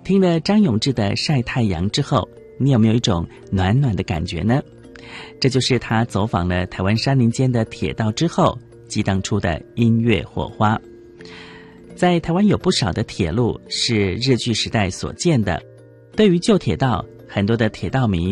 听了张永志的《晒太阳》之后，你有没有一种暖暖的感觉呢？这就是他走访了台湾山林间的铁道之后激荡出的音乐火花。在台湾有不少的铁路是日据时代所建的，对于旧铁道，很多的铁道迷